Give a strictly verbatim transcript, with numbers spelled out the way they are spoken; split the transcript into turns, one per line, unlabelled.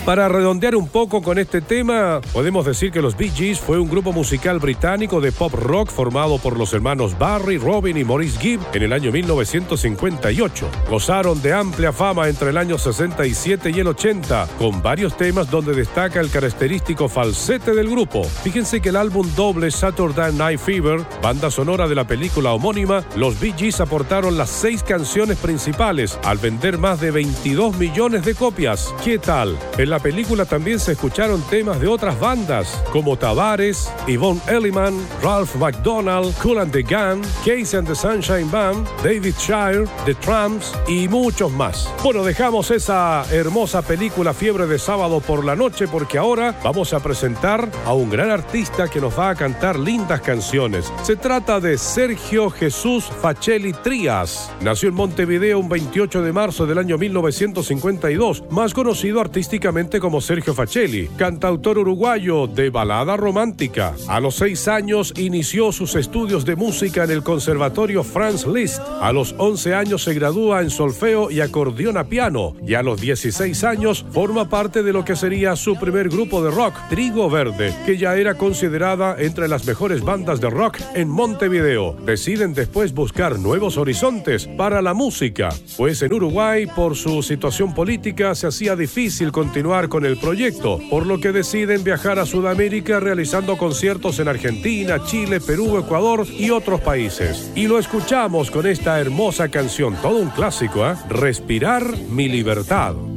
Para redondear un poco con este tema, podemos decir que los Bee Gees fue un grupo musical británico de pop rock formado por los hermanos Barry, Robin y Maurice Gibb en el año mil novecientos cincuenta y ocho. Gozaron de amplia fama entre el año sesenta y siete y el ochenta, con varios temas donde destaca el característico falsete del grupo. Fíjense que el álbum doble Saturday Night Fever, banda sonora de la película homónima, los Bee Gees aportaron las seis canciones principales al vender más de veintidós millones de copias. ¿Qué tal? En la película también se escucharon temas de otras bandas como Tavares, Yvonne Elliman, Ralph McDonald, Kool and the Gang, Casey and the Sunshine Band, David Shire, The Tramps y muchos más. Bueno, dejamos esa hermosa película Fiebre de Sábado por la noche porque ahora vamos a presentar a un gran artista que nos va a cantar lindas canciones. Se trata de Sergio Jesús Facelli Trías. Nació en Montevideo un veintiocho de marzo del año mil novecientos cincuenta y dos, más conocido artísticamente como Sergio Facelli, cantautor uruguayo de balada romántica. A los seis años inició sus estudios de música en el Conservatorio Franz Liszt. A los once años se gradúa en solfeo y acordeón a piano, y a los dieciséis años forma parte de lo que sería su primer grupo de rock, Trigo Verde, que ya era considerada entre las mejores bandas de rock en Montevideo. Deciden después buscar nuevos horizontes para la música, pues en Uruguay, por su situación política, se hacía difícil continuar con el proyecto, por lo que deciden viajar a Sudamérica realizando conciertos en Argentina, Chile, Perú, Ecuador y otros países. Y lo escuchamos con esta hermosa canción, todo un clásico, ¿eh? Respirar mi libertad.